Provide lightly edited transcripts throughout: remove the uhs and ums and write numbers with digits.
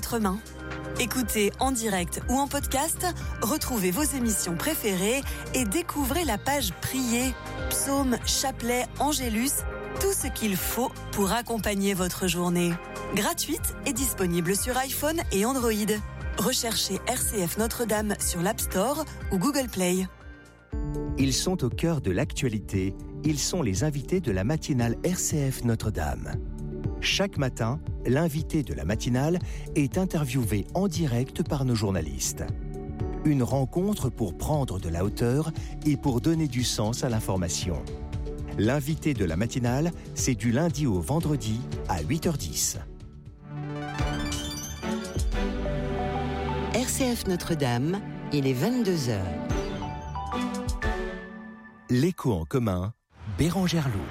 votre main. Écoutez en direct ou en podcast, retrouvez vos émissions préférées et découvrez la page Prier, psaumes, chapelets, angélus, tout ce qu'il faut pour accompagner votre journée. Gratuite et disponible sur iPhone et Android. Recherchez RCF Notre-Dame sur l'App Store ou Google Play. Ils sont au cœur de l'actualité. Ils sont les invités de la matinale RCF Notre-Dame. Chaque matin, l'invité de la matinale est interviewé en direct par nos journalistes. Une rencontre pour prendre de la hauteur et pour donner du sens à l'information. L'invité de la matinale, c'est du lundi au vendredi à 8h10. RCF Notre-Dame, il est 22h. L'écho en commun, Bérangère Loup.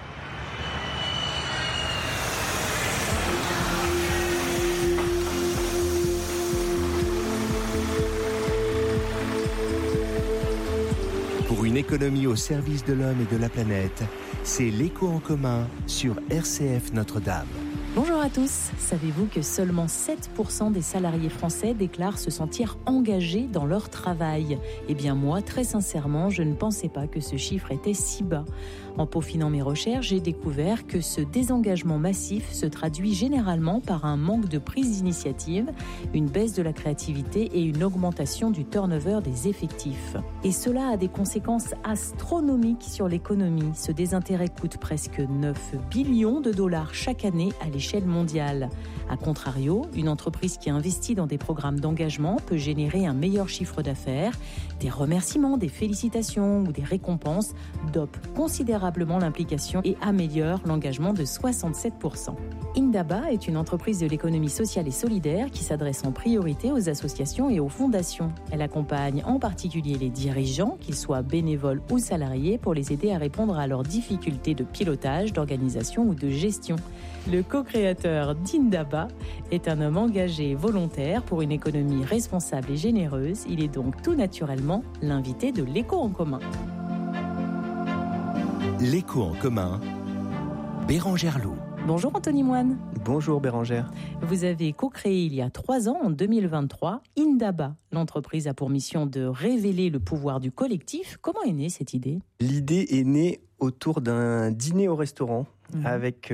Pour une économie au service de l'homme et de la planète, c'est l'écho en commun sur RCF Notre-Dame. Bonjour à tous. Savez-vous que seulement 7% des salariés français déclarent se sentir engagés dans leur travail ? Eh bien moi, très sincèrement, je ne pensais pas que ce chiffre était si bas. En peaufinant mes recherches, j'ai découvert que ce désengagement massif se traduit généralement par un manque de prise d'initiative, une baisse de la créativité et une augmentation du turnover des effectifs. Et cela a des conséquences astronomiques sur l'économie. Ce désintérêt coûte presque 9 billions de dollars chaque année à l'échelle mondiale. A contrario, une entreprise qui investit dans des programmes d'engagement peut générer un meilleur chiffre d'affaires. Des remerciements, des félicitations ou des récompenses dopent considérablement l'implication et améliorent l'engagement de 67%. Indaba est une entreprise de l'économie sociale et solidaire qui s'adresse en priorité aux associations et aux fondations. Elle accompagne en particulier les dirigeants, qu'ils soient bénévoles ou salariés, pour les aider à répondre à leurs difficultés de pilotage, d'organisation ou de gestion. Le co-créateur d'Indaba est un homme engagé et volontaire pour une économie responsable et généreuse. Il est donc tout naturellement l'invité de l'écho en commun. L'écho en commun, Bérangère Loup. Bonjour Anthony Moine. Bonjour Bérangère. Vous avez co-créé il y a 3 ans, en 2023, Indaba. L'entreprise a pour mission de révéler le pouvoir du collectif. Comment est née cette idée ? L'idée est née autour d'un dîner au restaurant avec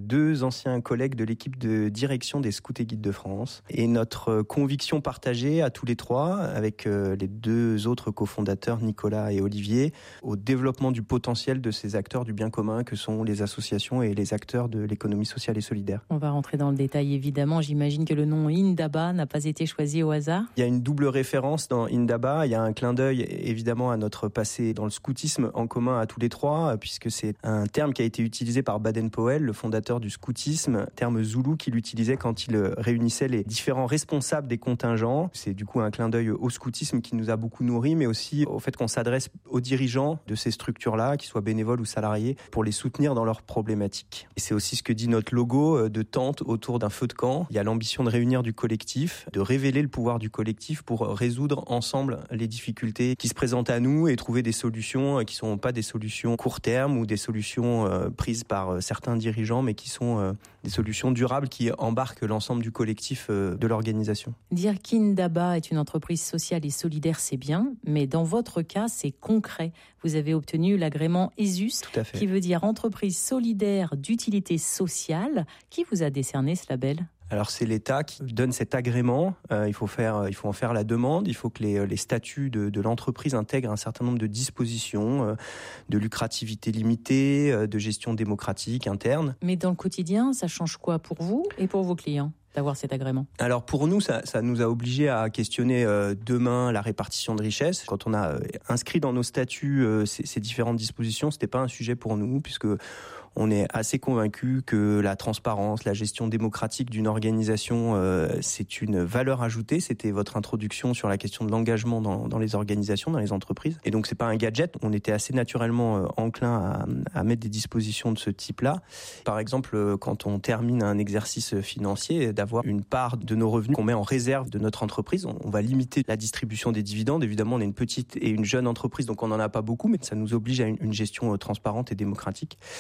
2 anciens collègues de l'équipe de direction des Scouts et Guides de France. Et notre conviction partagée à tous les 3, avec les 2 autres cofondateurs, Nicolas et Olivier, au développement du potentiel de ces acteurs du bien commun que sont les associations et les acteurs de l'économie sociale et solidaire. On va rentrer dans le détail évidemment. J'imagine que le nom Indaba n'a pas été choisi au hasard. Il y a une double référence dans Indaba. Il y a un clin d'œil évidemment à notre passé dans le scoutisme en commun à tous les 3, puisque c'est un terme qui a été utilisé par Baden-Powell, le fondateur du scoutisme, terme zoulou qu'il utilisait quand il réunissait les différents responsables des contingents. C'est du coup un clin d'œil au scoutisme qui nous a beaucoup nourris, mais aussi au fait qu'on s'adresse aux dirigeants de ces structures-là, qu'ils soient bénévoles ou salariés, pour les soutenir dans leurs problématiques. Et c'est aussi ce que dit notre logo de tente autour d'un feu de camp. Il y a l'ambition de réunir du collectif, de révéler le pouvoir du collectif pour résoudre ensemble les difficultés qui se présentent à nous et trouver des solutions qui sont pas des solutions court terme ou des solutions prises par certains dirigeants, mais qui sont des solutions durables qui embarquent l'ensemble du collectif de l'organisation. Dire qu'Indaba est une entreprise sociale et solidaire, c'est bien, mais dans votre cas, c'est concret. Vous avez obtenu l'agrément ESUS, qui veut dire entreprise solidaire d'utilité sociale. Qui vous a décerné ce label ? Alors c'est l'État qui donne cet agrément. Il faut en faire la demande. Il faut que les statuts de l'entreprise intègrent un certain nombre de dispositions, de lucrativité limitée, de gestion démocratique interne. Mais dans le quotidien, ça change quoi pour vous et pour vos clients d'avoir cet agrément ? Alors pour nous, ça nous a obligés à questionner demain la répartition de richesses. Quand on a inscrit dans nos statuts ces différentes dispositions, c'était pas un sujet pour nous, puisque on est assez convaincu que la transparence, la gestion démocratique d'une organisation, c'est une valeur ajoutée. C'était votre introduction sur la question de l'engagement dans les organisations, dans les entreprises. Et donc c'est pas un gadget. On était assez naturellement enclin à mettre des dispositions de ce type-là. Par exemple, quand on termine un exercice financier, d'avoir une part de nos revenus qu'on met en réserve de notre entreprise. On va limiter la distribution des dividendes. Évidemment, on est une petite et une jeune entreprise, donc on n'en a pas beaucoup, mais ça nous oblige à une gestion transparente et démocratique. Et puis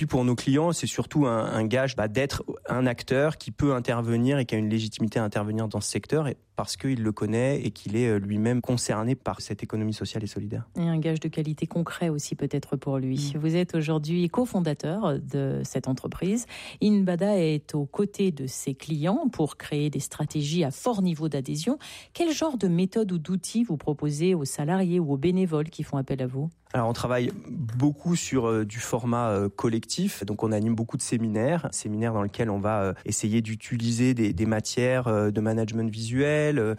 pour nos clients, c'est surtout un gage d'être un acteur qui peut intervenir et qui a une légitimité à intervenir dans ce secteur parce qu'il le connaît et qu'il est lui-même concerné par cette économie sociale et solidaire. Et un gage de qualité concret aussi peut-être pour lui. Vous êtes aujourd'hui cofondateur de cette entreprise. Inbada est aux côtés de ses clients pour créer des stratégies à fort niveau d'adhésion. Quel genre de méthode ou d'outils vous proposez aux salariés ou aux bénévoles qui font appel à vous ? Alors on travaille beaucoup sur du format collectif, donc on anime beaucoup de séminaires dans lesquels on va essayer d'utiliser des matières de management visuel,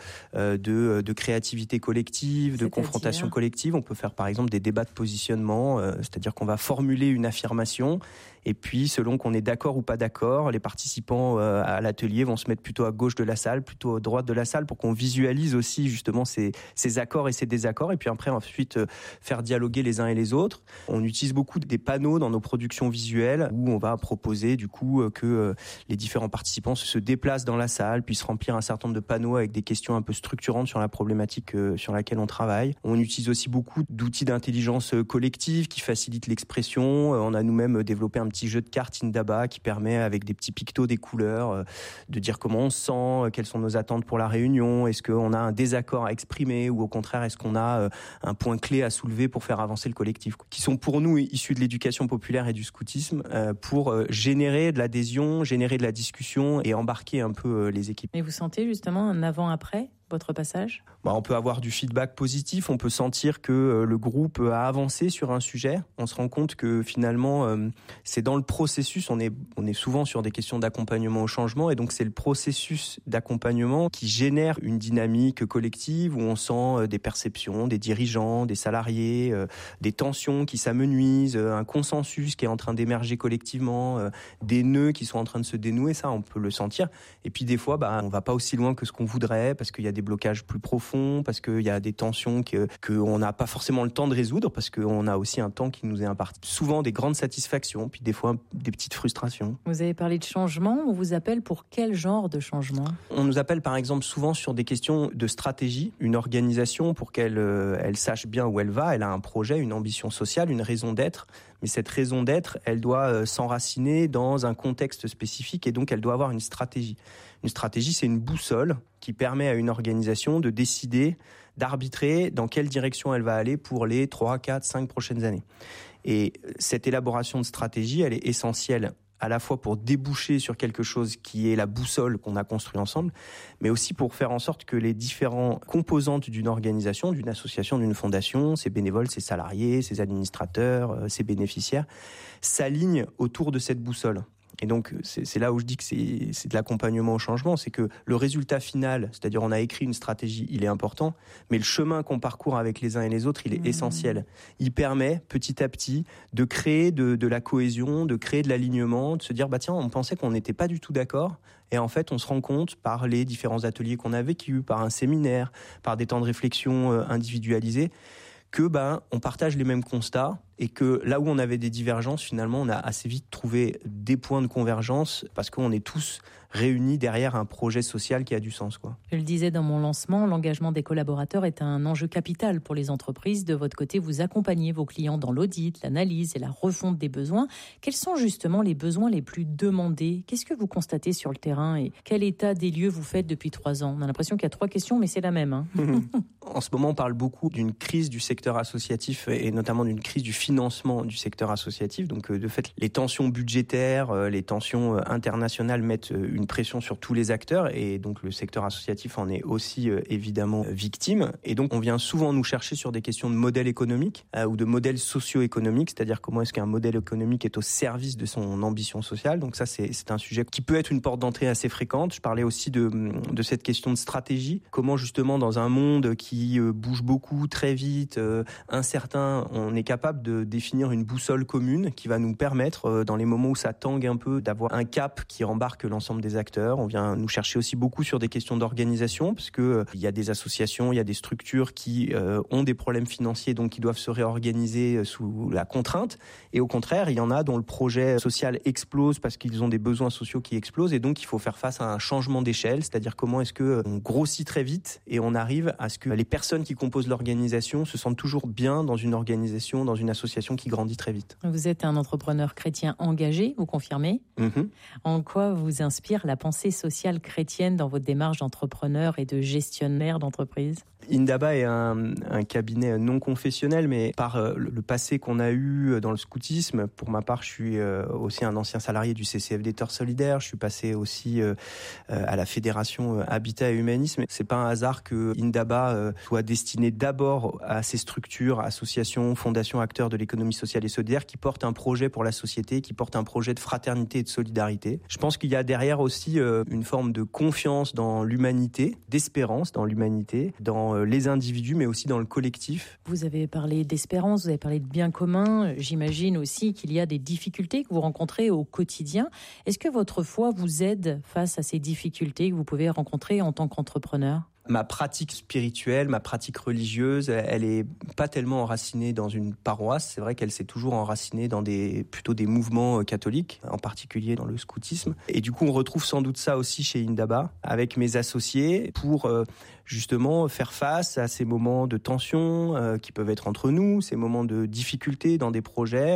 de créativité collective, de confrontation collective. On peut faire par exemple des débats de positionnement, c'est-à-dire qu'on va formuler une affirmation et puis selon qu'on est d'accord ou pas d'accord, les participants à l'atelier vont se mettre plutôt à gauche de la salle, plutôt à droite de la salle pour qu'on visualise aussi justement ces accords et ces désaccords et puis après ensuite faire dialoguer les uns et les autres. On utilise beaucoup des panneaux dans nos productions visuelles où on va proposer du coup que les différents participants se déplacent dans la salle, puissent remplir un certain nombre de panneaux avec des questions un peu structurantes sur la problématique sur laquelle on travaille. On utilise aussi beaucoup d'outils d'intelligence collective qui facilitent l'expression. On a nous-mêmes développé un petit jeu de cartes Indaba qui permet avec des petits pictos, des couleurs, de dire comment on se sent, quelles sont nos attentes pour la réunion, est-ce qu'on a un désaccord à exprimer ou au contraire est-ce qu'on a un point clé à soulever pour faire avancer le collectif, qui sont pour nous issus de l'éducation populaire et du scoutisme pour générer de l'adhésion, générer de la discussion et embarquer un peu les équipes. Et vous sentez justement un avant-après votre passage ? On peut avoir du feedback positif, on peut sentir que le groupe a avancé sur un sujet. On se rend compte que finalement, c'est dans le processus, on est souvent sur des questions d'accompagnement au changement, et donc c'est le processus d'accompagnement qui génère une dynamique collective où on sent des perceptions, des dirigeants, des salariés, des tensions qui s'amenuisent, un consensus qui est en train d'émerger collectivement, des nœuds qui sont en train de se dénouer, ça on peut le sentir. Et puis des fois, on va pas aussi loin que ce qu'on voudrait parce qu'il y a des blocages plus profonds, parce qu'il y a des tensions qu'on n'a pas forcément le temps de résoudre, parce qu'on a aussi un temps qui nous est imparti. Souvent des grandes satisfactions, puis des fois des petites frustrations. Vous avez parlé de changement, on vous appelle pour quel genre de changement ? On nous appelle par exemple souvent sur des questions de stratégie. Une organisation, pour qu'elle elle sache bien où elle va, elle a un projet, une ambition sociale, une raison d'être. Mais cette raison d'être, elle doit s'enraciner dans un contexte spécifique et donc elle doit avoir une stratégie. Une stratégie, c'est une boussole qui permet à une organisation de décider, d'arbitrer dans quelle direction elle va aller pour les 3, 4, 5 prochaines années. Et cette élaboration de stratégie, elle est essentielle à la fois pour déboucher sur quelque chose qui est la boussole qu'on a construit ensemble, mais aussi pour faire en sorte que les différentes composantes d'une organisation, d'une association, d'une fondation, ses bénévoles, ses salariés, ses administrateurs, ses bénéficiaires, s'alignent autour de cette boussole. Et donc, c'est là où je dis que c'est de l'accompagnement au changement, c'est que le résultat final, c'est-à-dire on a écrit une stratégie, il est important, mais le chemin qu'on parcourt avec les uns et les autres, il est essentiel. Il permet petit à petit de créer de la cohésion, de créer de l'alignement, de se dire, tiens, on pensait qu'on n'était pas du tout d'accord, et en fait, on se rend compte par les différents ateliers qu'on a vécus, par un séminaire, par des temps de réflexion individualisés, que on partage les mêmes constats et que là où on avait des divergences, finalement, on a assez vite trouvé des points de convergence parce qu'on est tous réunis derrière un projet social qui a du sens, quoi. Je le disais dans mon lancement, l'engagement des collaborateurs est un enjeu capital pour les entreprises. De votre côté, vous accompagnez vos clients dans l'audit, l'analyse et la refonte des besoins. Quels sont justement les besoins les plus demandés ? Qu'est-ce que vous constatez sur le terrain et quel état des lieux vous faites depuis 3 ans ? On a l'impression qu'il y a 3 questions, mais c'est la même. En ce moment, on parle beaucoup d'une crise du secteur associatif et notamment d'une crise du financement du secteur associatif. Donc, de fait, les tensions budgétaires, les tensions internationales mettent une pression sur tous les acteurs et donc le secteur associatif en est aussi évidemment victime. Et donc, on vient souvent nous chercher sur des questions de modèle économique ou de modèle socio-économique, c'est-à-dire comment est-ce qu'un modèle économique est au service de son ambition sociale. Donc ça, c'est un sujet qui peut être une porte d'entrée assez fréquente. Je parlais aussi de cette question de stratégie. Comment justement, dans un monde qui bouge beaucoup, très vite, incertain, on est capable de définir une boussole commune qui va nous permettre, dans les moments où ça tangue un peu, d'avoir un cap qui embarque l'ensemble des acteurs. On vient nous chercher aussi beaucoup sur des questions d'organisation, parce que il y a des associations, il y a des structures qui ont des problèmes financiers, donc qui doivent se réorganiser sous la contrainte. Et au contraire, il y en a dont le projet social explose parce qu'ils ont des besoins sociaux qui explosent, et donc il faut faire face à un changement d'échelle, c'est-à-dire comment est-ce que on grossit très vite et on arrive à ce que les personnes qui composent l'organisation se sentent toujours bien dans une organisation, dans une association association qui grandit très vite. Vous êtes un entrepreneur chrétien engagé, vous confirmez ? En quoi vous inspire la pensée sociale chrétienne dans votre démarche d'entrepreneur et de gestionnaire d'entreprise ? Indaba est un cabinet non confessionnel, mais par le passé qu'on a eu dans le scoutisme, pour ma part, je suis aussi un ancien salarié du CCFD Terre Solidaire, je suis passé aussi à la Fédération Habitat et Humanisme. C'est pas un hasard que Indaba soit destiné d'abord à ces structures, associations, fondations, acteurs de l'économie sociale et solidaire qui portent un projet pour la société, qui portent un projet de fraternité et de solidarité. Je pense qu'il y a derrière aussi une forme de confiance dans l'humanité, d'espérance dans l'humanité, dans les individus, mais aussi dans le collectif. Vous avez parlé d'espérance, vous avez parlé de bien commun. J'imagine aussi qu'il y a des difficultés que vous rencontrez au quotidien. Est-ce que votre foi vous aide face à ces difficultés que vous pouvez rencontrer en tant qu'entrepreneur ? Ma pratique spirituelle, ma pratique religieuse, elle est pas tellement enracinée dans une paroisse. C'est vrai qu'elle s'est toujours enracinée dans plutôt des mouvements catholiques, en particulier dans le scoutisme. Et du coup, on retrouve sans doute ça aussi chez Indaba, avec mes associés, pour justement faire face à ces moments de tension qui peuvent être entre nous, ces moments de difficulté dans des projets.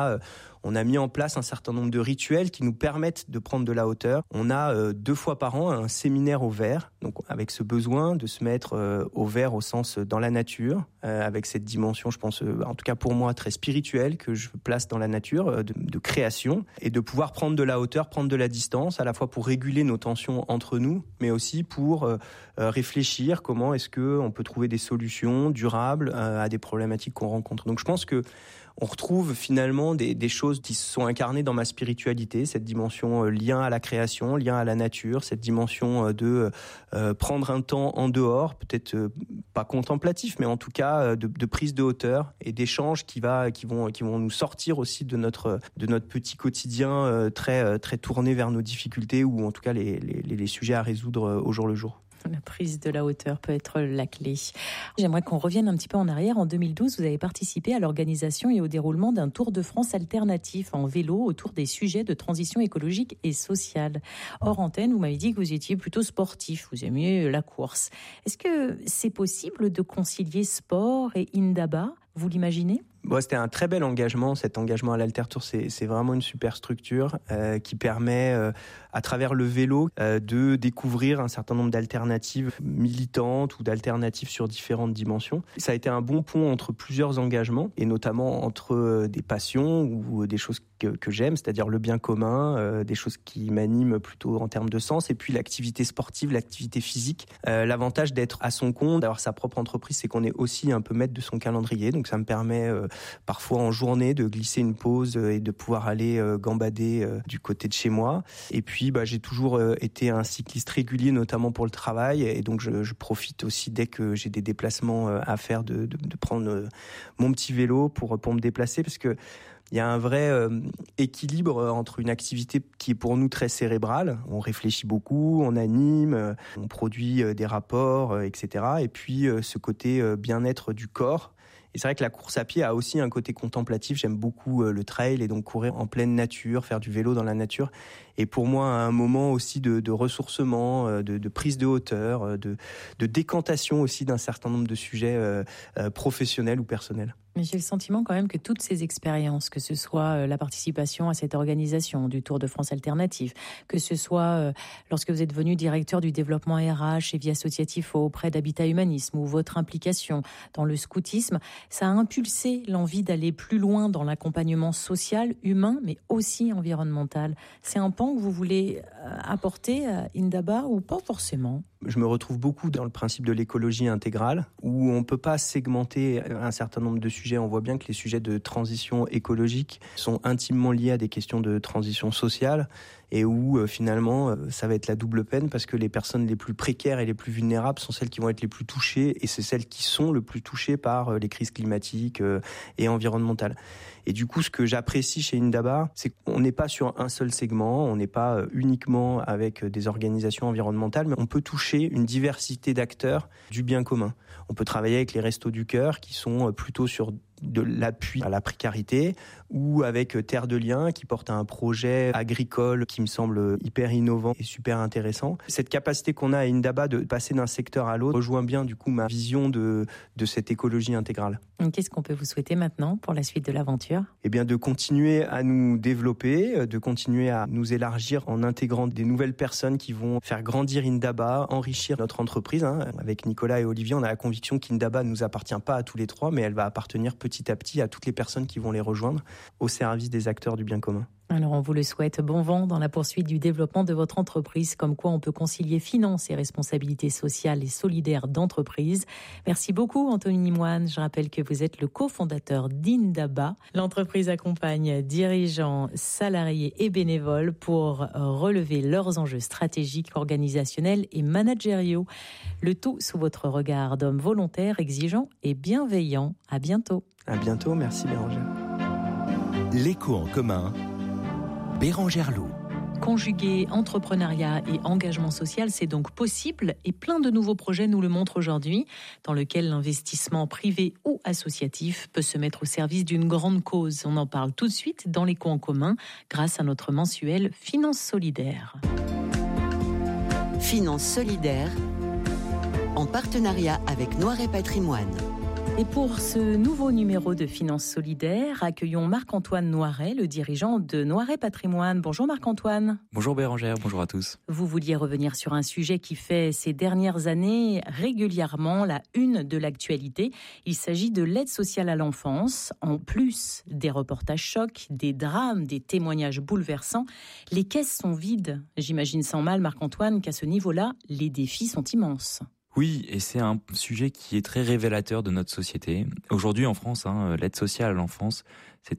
On a mis en place un certain nombre de rituels qui nous permettent de prendre de la hauteur. On a 2 fois par an un séminaire au vert, donc avec ce besoin de se mettre au vert au sens dans la nature, avec cette dimension, je pense, en tout cas pour moi, très spirituelle que je place dans la nature, de création, et de pouvoir prendre de la hauteur, prendre de la distance, à la fois pour réguler nos tensions entre nous, mais aussi pour réfléchir comment est-ce qu'on peut trouver des solutions durables à des problématiques qu'on rencontre. Donc je pense que on retrouve finalement des choses qui se sont incarnées dans ma spiritualité, cette dimension lien à la création, lien à la nature, cette dimension de prendre un temps en dehors, peut-être pas contemplatif, mais en tout cas de prise de hauteur et d'échanges qui vont nous sortir aussi de notre petit quotidien très très tourné vers nos difficultés ou en tout cas les sujets à résoudre au jour le jour. La prise de la hauteur peut être la clé. J'aimerais qu'on revienne un petit peu en arrière. En 2012, vous avez participé à l'organisation et au déroulement d'un Tour de France alternatif en vélo autour des sujets de transition écologique et sociale. Hors antenne, vous m'avez dit que vous étiez plutôt sportif, vous aimiez la course. Est-ce que c'est possible de concilier sport et Indaba ? Vous l'imaginez ? C'était un très bel engagement. Cet engagement à l'Altertour, c'est vraiment une super structure qui permet, à travers le vélo, de découvrir un certain nombre d'alternatives militantes ou d'alternatives sur différentes dimensions. Ça a été un bon pont entre plusieurs engagements, et notamment entre des passions ou des choses que j'aime, c'est-à-dire le bien commun, des choses qui m'animent plutôt en termes de sens, et puis l'activité sportive, l'activité physique. L'avantage d'être à son compte, d'avoir sa propre entreprise, c'est qu'on est aussi un peu maître de son calendrier, donc ça me permet parfois en journée de glisser une pause et de pouvoir aller gambader du côté de chez moi. Et puis j'ai toujours été un cycliste régulier, notamment pour le travail, et donc je profite aussi dès que j'ai des déplacements à faire de prendre mon petit vélo pour me déplacer, parce que il y a un vrai équilibre entre une activité qui est pour nous très cérébrale, on réfléchit beaucoup, on anime, on produit des rapports, etc. Et puis ce côté bien-être du corps. Et c'est vrai que la course à pied a aussi un côté contemplatif. J'aime beaucoup le trail et donc courir en pleine nature, faire du vélo dans la nature. Et pour moi, un moment aussi de ressourcement, de prise de hauteur, de décantation aussi d'un certain nombre de sujets professionnels ou personnels. Mais j'ai le sentiment quand même que toutes ces expériences, que ce soit la participation à cette organisation du Tour de France alternatif, que ce soit lorsque vous êtes devenu directeur du développement RH et vie associatif auprès d'Habitat Humanisme, ou votre implication dans le scoutisme, ça a impulsé l'envie d'aller plus loin dans l'accompagnement social, humain, mais aussi environnemental. C'est un pan que vous voulez apporter à Indaba ou pas forcément ? Je me retrouve beaucoup dans le principe de l'écologie intégrale, où on ne peut pas segmenter un certain nombre de sujets. On voit bien que les sujets de transition écologique sont intimement liés à des questions de transition sociale, et où finalement ça va être la double peine, parce que les personnes les plus précaires et les plus vulnérables sont celles qui vont être les plus touchées, et c'est celles qui sont le plus touchées par les crises climatiques et environnementales. Et du coup, ce que j'apprécie chez Indaba, c'est qu'on n'est pas sur un seul segment, on n'est pas uniquement avec des organisations environnementales, mais on peut toucher une diversité d'acteurs du bien commun. On peut travailler avec les Restos du Cœur, qui sont plutôt sur de l'appui à la précarité, ou avec Terre de Liens qui porte un projet agricole qui me semble hyper innovant et super intéressant. Cette capacité qu'on a à Indaba de passer d'un secteur à l'autre rejoint bien du coup ma vision de cette écologie intégrale. Qu'est-ce qu'on peut vous souhaiter maintenant pour la suite de l'aventure ? Eh bien de continuer à nous développer, de continuer à nous élargir en intégrant des nouvelles personnes qui vont faire grandir Indaba, enrichir notre entreprise. Avec Nicolas et Olivier, on a la conviction qu'Indaba ne nous appartient pas à tous les trois, mais elle va appartenir petit à petit à toutes les personnes qui vont les rejoindre au service des acteurs du bien commun. Alors on vous le souhaite, bon vent dans la poursuite du développement de votre entreprise, comme quoi on peut concilier finances et responsabilités sociales et solidaires d'entreprise. Merci beaucoup Anthony Moine. Je rappelle que vous êtes le cofondateur d'Indaba. L'entreprise accompagne dirigeants, salariés et bénévoles pour relever leurs enjeux stratégiques, organisationnels et managériaux. Le tout sous votre regard d'homme volontaire, exigeant et bienveillant. À bientôt. À bientôt, merci Bérangère. L'écho en commun, Bérangère Loup. Conjuguer entrepreneuriat et engagement social, c'est donc possible et plein de nouveaux projets nous le montrent aujourd'hui, dans lequel l'investissement privé ou associatif peut se mettre au service d'une grande cause. On en parle tout de suite dans l'écho en commun grâce à notre mensuel Finances solidaires. Finances solidaires, en partenariat avec Noiret Patrimoine. Et pour ce nouveau numéro de Finances solidaires, accueillons Marc-Antoine Noiret, le dirigeant de Noiret Patrimoine. Bonjour Marc-Antoine. Bonjour Bérangère, bonjour à tous. Vous vouliez revenir sur un sujet qui fait ces dernières années régulièrement la une de l'actualité. Il s'agit de l'aide sociale à l'enfance. En plus des reportages chocs, des drames, des témoignages bouleversants, les caisses sont vides. J'imagine sans mal, Marc-Antoine, qu'à ce niveau-là, les défis sont immenses. Oui, et c'est un sujet qui est très révélateur de notre société. Aujourd'hui en France, l'aide sociale à l'enfance, c'est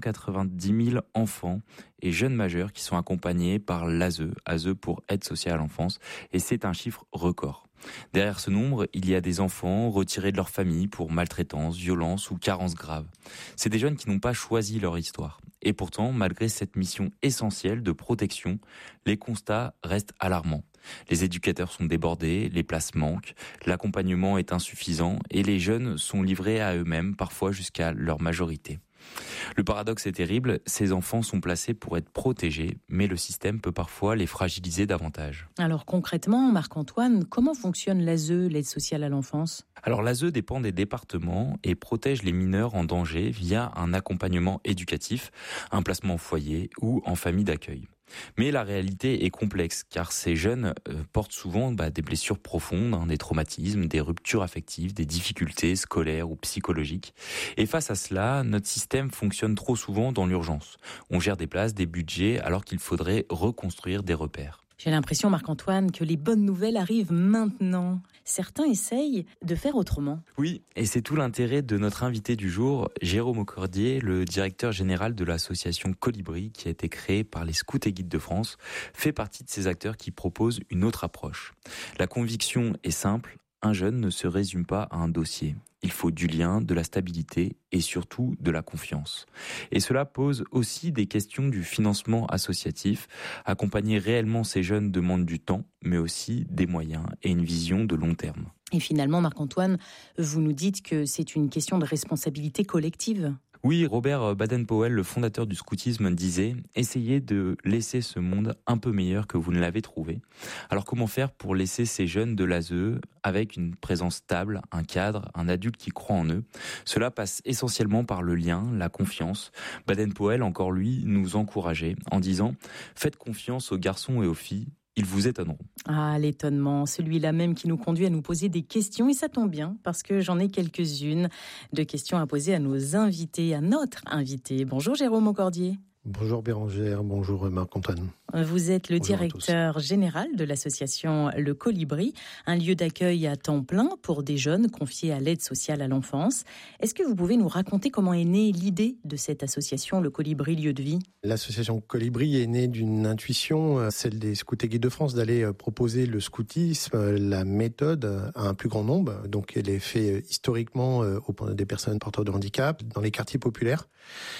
390 000 enfants et jeunes majeurs qui sont accompagnés par l'ASE, ASE pour aide sociale à l'enfance, et c'est un chiffre record. Derrière ce nombre, il y a des enfants retirés de leur famille pour maltraitance, violence ou carence grave. C'est des jeunes qui n'ont pas choisi leur histoire. Et pourtant, malgré cette mission essentielle de protection, les constats restent alarmants. Les éducateurs sont débordés, les places manquent, l'accompagnement est insuffisant et les jeunes sont livrés à eux-mêmes, parfois jusqu'à leur majorité. Le paradoxe est terrible, ces enfants sont placés pour être protégés, mais le système peut parfois les fragiliser davantage. Alors concrètement, Marc-Antoine, comment fonctionne l'ASE, l'aide sociale à l'enfance ? Alors l'ASE dépend des départements et protège les mineurs en danger via un accompagnement éducatif, un placement en foyer ou en famille d'accueil. Mais la réalité est complexe car ces jeunes portent souvent des blessures profondes, des traumatismes, des ruptures affectives, des difficultés scolaires ou psychologiques. Et face à cela, notre système fonctionne trop souvent dans l'urgence. On gère des places, des budgets alors qu'il faudrait reconstruire des repères. J'ai l'impression, Marc-Antoine, que les bonnes nouvelles arrivent maintenant. Certains essayent de faire autrement. Oui, et c'est tout l'intérêt de notre invité du jour, Jérôme Aucordier, le directeur général de l'association Colibri, qui a été créée par les Scouts et Guides de France, fait partie de ces acteurs qui proposent une autre approche. La conviction est simple, un jeune ne se résume pas à un dossier. Il faut du lien, de la stabilité et surtout de la confiance. Et cela pose aussi des questions du financement associatif. Accompagner réellement ces jeunes demande du temps, mais aussi des moyens et une vision de long terme. Et finalement, Marc-Antoine, vous nous dites que c'est une question de responsabilité collective. Oui, Robert Baden-Powell, le fondateur du scoutisme, disait « Essayez de laisser ce monde un peu meilleur que vous ne l'avez trouvé ». Alors comment faire pour laisser ces jeunes de l'ASE avec une présence stable, un cadre, un adulte qui croit en eux ? Cela passe essentiellement par le lien, la confiance. Baden-Powell, encore lui, nous encourageait en disant « Faites confiance aux garçons et aux filles ». Ils vous étonneront. Ah, l'étonnement, celui-là même qui nous conduit à nous poser des questions. Et ça tombe bien, parce que j'en ai quelques-unes de questions à poser à nos invités, à notre invité. Bonjour Jérôme Aucordier. Bonjour Bérangère, bonjour Marc-Antoine. Vous êtes le directeur général de l'association Le Colibri, un lieu d'accueil à temps plein pour des jeunes confiés à l'aide sociale à l'enfance. Est-ce que vous pouvez nous raconter comment est née l'idée de cette association Le Colibri Lieu de Vie ? L'association Colibri est née d'une intuition, celle des Scouts et Guides de France, d'aller proposer le scoutisme, la méthode à un plus grand nombre. Donc elle est faite historiquement auprès des personnes porteurs de handicap, dans les quartiers populaires.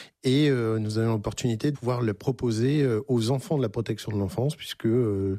Et nous avons l'opportunité de pouvoir le proposer aux enfants de la protection de l'enfance, puisque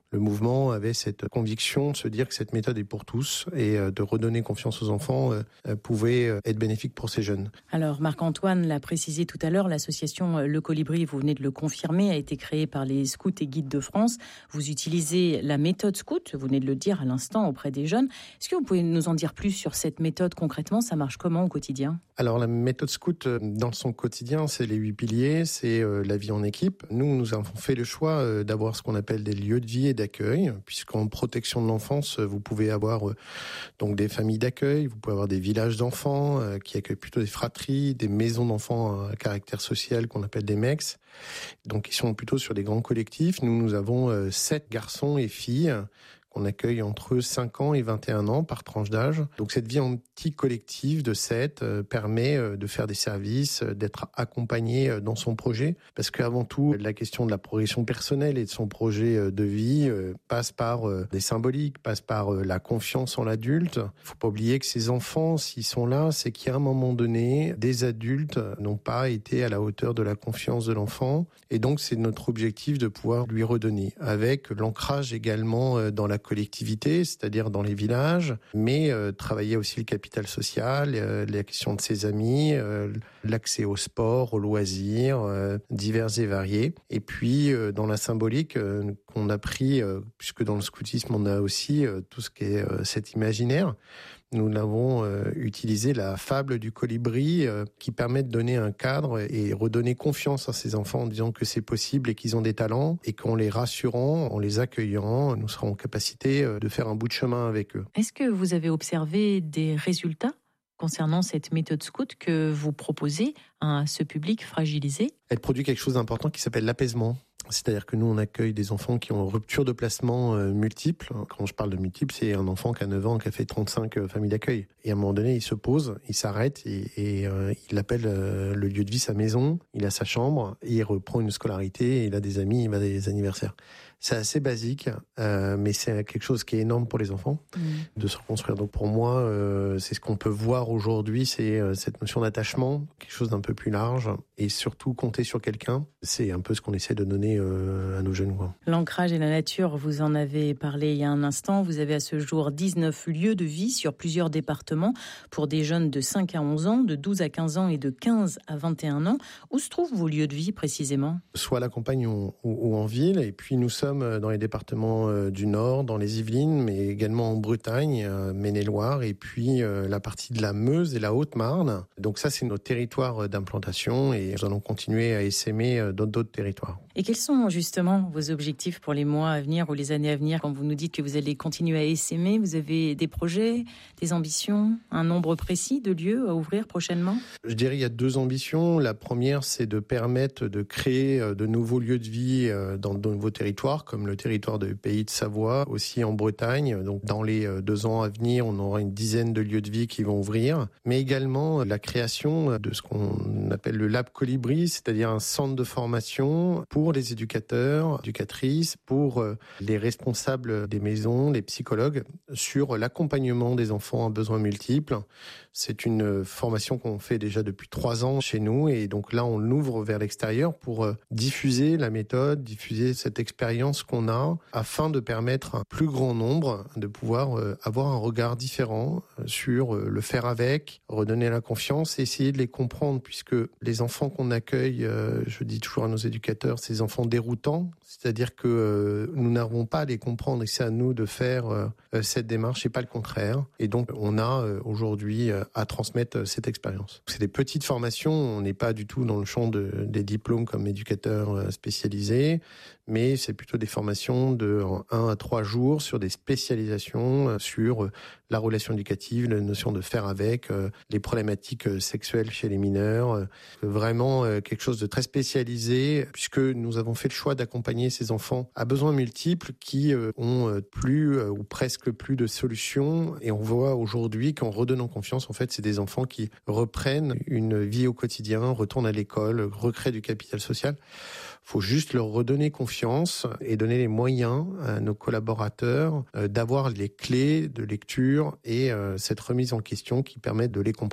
Le mouvement avait cette conviction de se dire que cette méthode est pour tous et de redonner confiance aux enfants pouvait être bénéfique pour ces jeunes. Alors Marc-Antoine l'a précisé tout à l'heure, l'association Le Colibri, vous venez de le confirmer, a été créée par les scouts et guides de France. Vous utilisez la méthode scout, vous venez de le dire à l'instant, auprès des jeunes. Est-ce que vous pouvez nous en dire plus sur cette méthode concrètement? Ça marche comment au quotidien? Alors la méthode scout, dans son quotidien, c'est les 8 piliers, c'est la vie en équipe. Nous avons fait le choix d'avoir ce qu'on appelle des lieux de vie et d'accueil, puisqu'en protection de l'enfance, vous pouvez avoir donc des familles d'accueil, vous pouvez avoir des villages d'enfants qui accueillent plutôt des fratries, des maisons d'enfants à caractère social qu'on appelle des MEX, donc ils sont plutôt sur des grands collectifs. Nous avons 7 garçons et filles qu'on accueille entre 5 ans et 21 ans par tranche d'âge. Donc cette vie en petit collectif de 7 permet de faire des services, d'être accompagné dans son projet. Parce qu'avant tout, la question de la progression personnelle et de son projet de vie passe par des symboliques, passe par la confiance en l'adulte. Il ne faut pas oublier que ces enfants, s'ils sont là, c'est qu'à un moment donné, des adultes n'ont pas été à la hauteur de la confiance de l'enfant. Et donc c'est notre objectif de pouvoir lui redonner. Avec l'ancrage également dans la collectivité, c'est-à-dire dans les villages, mais travailler aussi le capital social, la question de ses amis, l'accès au sport, aux loisirs, divers et variés. Et puis dans la symbolique qu'on a pris, puisque dans le scoutisme on a aussi tout ce qui est cet imaginaire. Nous avons utilisé la fable du colibri qui permet de donner un cadre et redonner confiance à ces enfants en disant que c'est possible et qu'ils ont des talents et qu'en les rassurant, en les accueillant, nous serons en capacité de faire un bout de chemin avec eux. Est-ce que vous avez observé des résultats concernant cette méthode scout que vous proposez à ce public fragilisé? Elle produit quelque chose d'important qui s'appelle l'apaisement. C'est-à-dire que nous, on accueille des enfants qui ont une rupture de placement multiple. Quand je parle de multiple, c'est un enfant qui a 9 ans, qui a fait 35 familles d'accueil. Et à un moment donné, il se pose, il s'arrête et il appelle le lieu de vie sa maison, il a sa chambre, et il reprend une scolarité, il a des amis, il va à des anniversaires. C'est assez basique, mais c'est quelque chose qui est énorme pour les enfants de se reconstruire. Donc pour moi, c'est ce qu'on peut voir aujourd'hui, c'est cette notion d'attachement, quelque chose d'un peu plus large, et surtout compter sur quelqu'un. C'est un peu ce qu'on essaie de donner à nos jeunes. L'ancrage et la nature, vous en avez parlé il y a un instant. Vous avez à ce jour 19 lieux de vie sur plusieurs départements pour des jeunes de 5 à 11 ans, de 12 à 15 ans et de 15 à 21 ans. Où se trouvent vos lieux de vie précisément? Soit à la campagne ou en ville, et puis nous sommes dans les départements du Nord, dans les Yvelines, mais également en Bretagne, Maine-et-Loire, et puis la partie de la Meuse et la Haute-Marne. Donc ça, c'est notre territoire d'implantation et nous allons continuer à essaimer d'autres territoires. Et quels sont justement vos objectifs pour les mois à venir ou les années à venir? Quand vous nous dites que vous allez continuer à essaimer, vous avez des projets, des ambitions, un nombre précis de lieux à ouvrir prochainement? Je dirais qu'il y a 2 ambitions. La première, c'est de permettre de créer de nouveaux lieux de vie dans de nouveaux territoires, comme le territoire du Pays de Savoie, aussi en Bretagne. Donc dans les 2 ans à venir, on aura une dizaine de lieux de vie qui vont ouvrir, mais également la création de ce qu'on appelle le Lab Colibri, c'est-à-dire un centre de formation pour les éducateurs, éducatrices, pour les responsables des maisons, les psychologues, sur l'accompagnement des enfants à besoins multiples. C'est une formation qu'on fait déjà depuis 3 ans chez nous, et donc là, on l'ouvre vers l'extérieur pour diffuser la méthode, diffuser cette expérience qu'on a, afin de permettre à un plus grand nombre de pouvoir avoir un regard différent sur le faire avec, redonner la confiance et essayer de les comprendre, puisque les enfants qu'on accueille, je dis toujours à nos éducateurs, ces enfants déroutants, c'est-à-dire que nous n'avons pas à les comprendre et c'est à nous de faire cette démarche et pas le contraire. Et donc on a aujourd'hui à transmettre cette expérience. C'est des petites formations, on n'est pas du tout dans le champ des diplômes comme éducateur spécialisé, mais c'est plutôt des formations de 1 à 3 jours sur des spécialisations sur la relation éducative, la notion de faire avec, les problématiques sexuelles chez les mineurs, vraiment quelque chose de très spécialisé, puisque nous avons fait le choix d'accompagner ces enfants à besoins multiples qui ont plus ou presque plus de solutions, et on voit aujourd'hui qu'en redonnant confiance, en fait, c'est des enfants qui reprennent une vie au quotidien, retournent à l'école, recréent du capital social. Il faut juste leur redonner confiance et donner les moyens à nos collaborateurs d'avoir les clés de lecture et cette remise en question qui permet de les comprendre.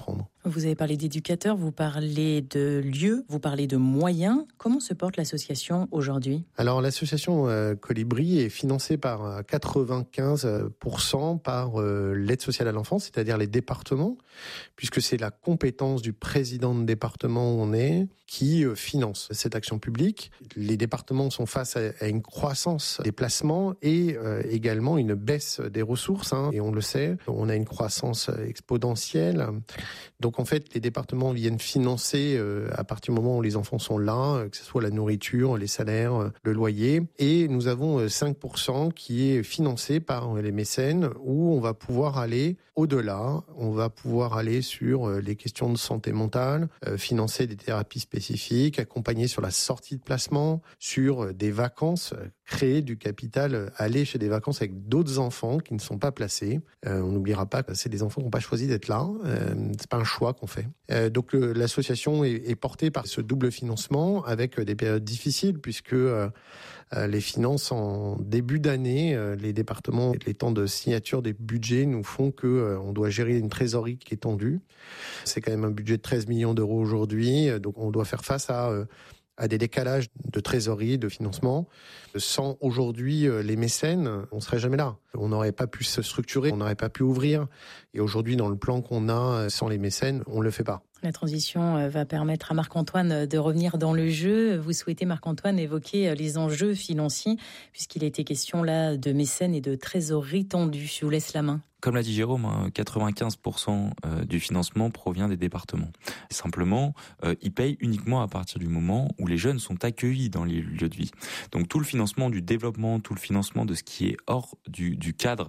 Vous avez parlé d'éducateurs, vous parlez de lieux, vous parlez de moyens. Comment se porte l'association aujourd'hui ? Alors l'association Colibri est financée par 95% par l'aide sociale à l'enfance, c'est-à-dire les départements, puisque c'est la compétence du président de département où on est qui finance cette action publique. Les départements sont face à une croissance des placements et également une baisse des ressources, et on le sait, on a une croissance exponentielle. Donc en fait, les départements viennent financer à partir du moment où les enfants sont là, que ce soit la nourriture, les salaires, le loyer. Et nous avons 5% qui est financé par les mécènes où on va pouvoir aller au-delà. On va pouvoir aller sur les questions de santé mentale, financer des thérapies spécifiques, accompagner sur la sortie de placement, sur des vacances, créer du capital, aller chez des vacances avec d'autres enfants qui ne sont pas placés. On n'oubliera pas que c'est des enfants qui n'ont pas choisi d'être là. C'est pas un choix qu'on fait. Donc l'association est portée par ce double financement avec des périodes difficiles puisque les finances en début d'année, les départements, les temps de signature des budgets nous font que on doit gérer une trésorerie qui est tendue. C'est quand même un budget de 13 millions d'euros aujourd'hui, donc on doit faire face à des décalages de trésorerie, de financement. Sans aujourd'hui les mécènes, on serait jamais là. On n'aurait pas pu se structurer, on n'aurait pas pu ouvrir. Et aujourd'hui, dans le plan qu'on a, sans les mécènes, on ne le fait pas. La transition va permettre à Marc-Antoine de revenir dans le jeu. Vous souhaitez, Marc-Antoine, évoquer les enjeux financiers, puisqu'il était question là de mécènes et de trésorerie tendue. Je vous laisse la main. Comme l'a dit Jérôme, 95% du financement provient des départements. Simplement, ils payent uniquement à partir du moment où les jeunes sont accueillis dans les lieux de vie. Donc tout le financement du développement, tout le financement de ce qui est hors du cadre,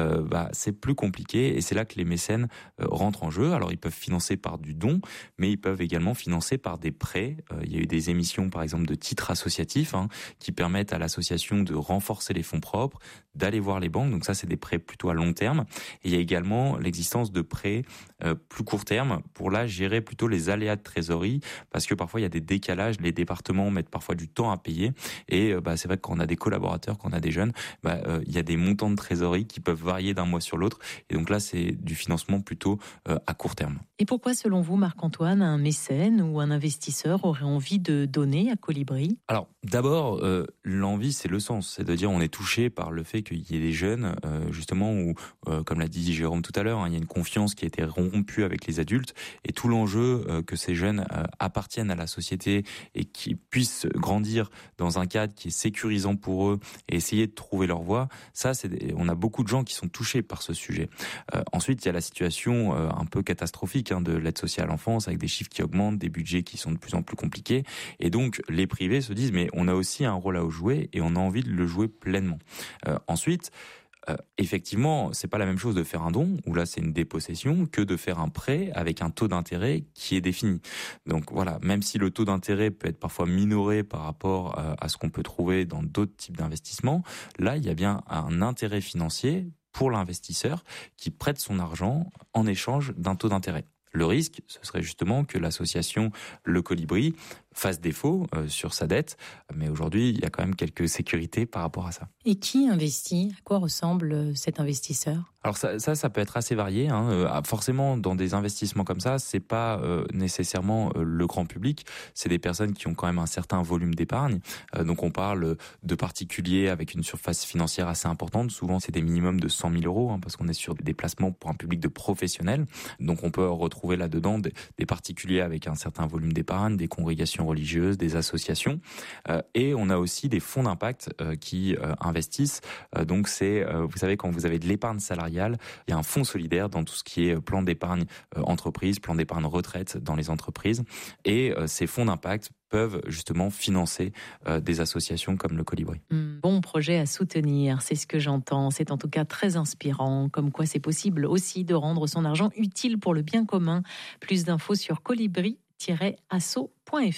c'est plus compliqué et c'est là que les mécènes rentrent en jeu. Alors ils peuvent financer par du don, mais ils peuvent également financer par des prêts. Il y a eu des émissions par exemple de titres associatifs qui permettent à l'association de renforcer les fonds propres, d'aller voir les banques. Donc ça c'est des prêts plutôt à long terme. Et il y a également l'existence de prêts plus court terme pour là gérer plutôt les aléas de trésorerie parce que parfois il y a des décalages, les départements mettent parfois du temps à payer et c'est vrai que quand on a des collaborateurs, quand on a des jeunes, il y a des montants de trésorerie qui peuvent varier d'un mois sur l'autre et donc là c'est du financement plutôt à court terme. Et pourquoi selon vous, Marc-Antoine, un mécène ou un investisseur aurait envie de donner à Colibri ? Alors d'abord, l'envie c'est le sens, c'est de dire on est touché par le fait qu'il y ait des jeunes justement où comme l'a dit Jérôme tout à l'heure, il y a une confiance qui a été rompue avec les adultes et tout l'enjeu que ces jeunes appartiennent à la société et qu'ils puissent grandir dans un cadre qui est sécurisant pour eux et essayer de trouver leur voie, on a beaucoup de gens qui sont touchés par ce sujet. Ensuite, il y a la situation un peu catastrophique de l'aide sociale à l'enfance avec des chiffres qui augmentent, des budgets qui sont de plus en plus compliqués et donc les privés se disent mais on a aussi un rôle à jouer et on a envie de le jouer pleinement. Ensuite, effectivement, c'est pas la même chose de faire un don, où là c'est une dépossession, que de faire un prêt avec un taux d'intérêt qui est défini. Donc voilà, même si le taux d'intérêt peut être parfois minoré par rapport à ce qu'on peut trouver dans d'autres types d'investissements, là il y a bien un intérêt financier pour l'investisseur qui prête son argent en échange d'un taux d'intérêt. Le risque, ce serait justement que l'association Le Colibri fasse défaut sur sa dette, mais aujourd'hui, il y a quand même quelques sécurités par rapport à ça. Et qui investit ? À quoi ressemble cet investisseur ? Alors ça peut être assez varié. Forcément, dans des investissements comme ça, c'est pas nécessairement le grand public. C'est des personnes qui ont quand même un certain volume d'épargne. Donc on parle de particuliers avec une surface financière assez importante. Souvent, c'est des minimums de 100 000 euros, parce qu'on est sur des placements pour un public de professionnels. Donc on peut retrouver là-dedans des particuliers avec un certain volume d'épargne, des congrégations religieuses, des associations. Et on a aussi des fonds d'impact qui investissent. Donc c'est, vous savez, quand vous avez de l'épargne salariale, il y a un fonds solidaire dans tout ce qui est plan d'épargne entreprise, plan d'épargne retraite dans les entreprises. Et ces fonds d'impact peuvent justement financer des associations comme le Colibri. Bon projet à soutenir, c'est ce que j'entends. C'est en tout cas très inspirant, comme quoi c'est possible aussi de rendre son argent utile pour le bien commun. Plus d'infos sur colibri-asso.fr.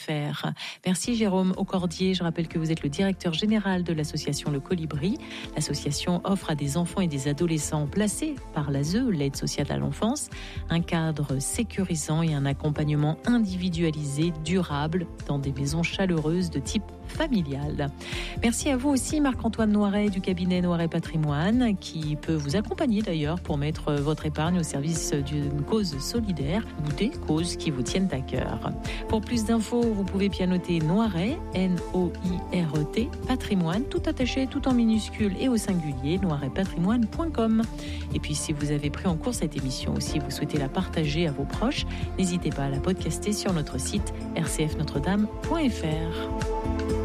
Merci Jérôme Aucordier. Je rappelle que vous êtes le directeur général de l'association Le Colibri. L'association offre à des enfants et des adolescents placés par l'ASE, l'aide sociale à l'enfance, un cadre sécurisant et un accompagnement individualisé, durable, dans des maisons chaleureuses de type familial. Merci à vous aussi Marc-Antoine Noiret du cabinet Noiret Patrimoine qui peut vous accompagner d'ailleurs pour mettre votre épargne au service d'une cause solidaire ou des causes qui vous tiennent à cœur. Pour plus d'infos, vous pouvez pianoter Noiret, N-O-I-R-E-T, patrimoine, tout attaché, tout en minuscule et au singulier, noiretpatrimoine.com. Et puis si vous avez pris en cours cette émission ou si vous souhaitez la partager à vos proches, n'hésitez pas à la podcaster sur notre site rcfnotredame.fr.